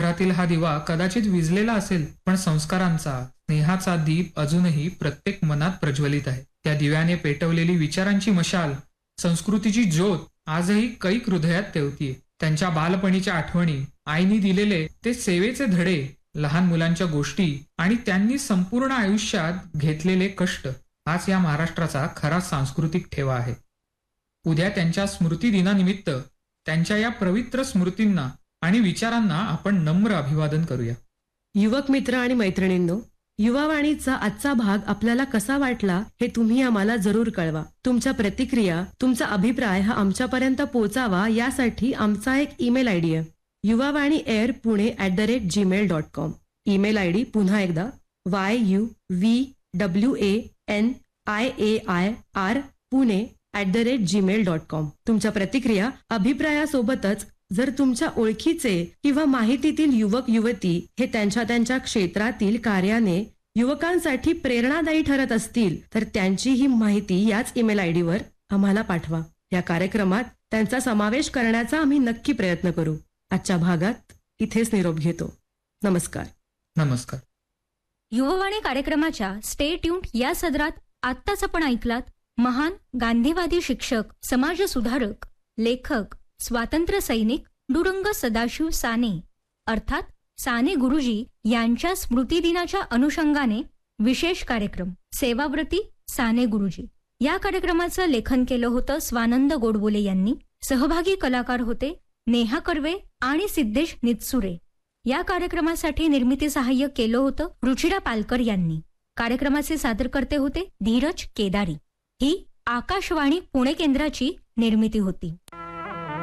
घरातील हा दिवा कदाचित विझलेला असेल, पण संस्कारांचा, स्नेहाचा दीप अजूनही प्रत्येक मनात प्रज्वलित आहे. त्या दिव्याने पेटवलेली विचारांची मशाल, संस्कृतीची ज्योत आजही कैक हृदयात तेवतीये. त्यांच्या बालपणीच्या आठवणी, आईनी दिलेले ते सेवेचे धडे, लहान मुलांच्या गोष्टी आणि त्यांनी संपूर्ण आयुष्यात घेतलेले कष्ट हाच या महाराष्ट्राचा खरा सांस्कृतिक ठेवा आहे. उद्या त्यांच्या स्मृती दिनानिमित्त त्यांच्या या पवित्र स्मृतींना आणि विचारांना आपण नम्र अभिवादन करूया. युवक मित्र आणि मैत्रिणींनो, युवावाणीचा आजचा भाग आपल्याला कसा वाटला हे तुम्ही आम्हाला जरूर कळवा. तुमच्या प्रतिक्रिया, तुमचा अभिप्राय हा आमच्यापर्यंत पोहोचावा यासाठी आमचा एक ईमेल आयडी आहे, yuwavani@gmail.com. ईमेल आयडी पुन्हा एकदा yuwavaniar@gmail.com. तुमच्या प्रतिक्रिया, अभिप्रायासोबतच जर तुमच्या ओळखीचे किंवा माहितीतील युवक युवती हे त्यांच्या क्षेत्रातील कार्याने युवकांसाठी प्रेरणादायी ठरत असतील तर त्यांची ही माहिती याच ईमेल आयडीवर आम्हाला पाठवा. या कार्यक्रमात त्यांचा समावेश करण्याचा आम्ही नक्की प्रयत्न करू. आजच्या भागात इथेच निरोप घेतो. नमस्कार. नमस्कार. युववाणी कार्यक्रमाच्या स्टे ट्यून्ड या सदरात आत्ताच आपण ऐकलात महान गांधीवादी शिक्षक, समाजसुधारक, लेखक, स्वातंत्र्य सैनिक डुरंग सदाशिव साने अर्थात साने गुरुजी यांच्या स्मृतिदिनाच्या अनुषंगाने विशेष कार्यक्रम सेवाव्रती साने गुरुजी. या कार्यक्रमाचं लेखन केलं होतं स्वानंद गोडबोले यांनी. सहभागी कलाकार होते नेहा कर्वे आणि सिद्धेश नितसुरे. या कार्यक्रमासाठी निर्मिती सहाय्य केलं होतं रुचिरा पालकर यांनी. कार्यक्रमाचे सादरकर्ते होते धीरज केदारी. ही आकाशवाणी पुणे केंद्राची निर्मिती होती.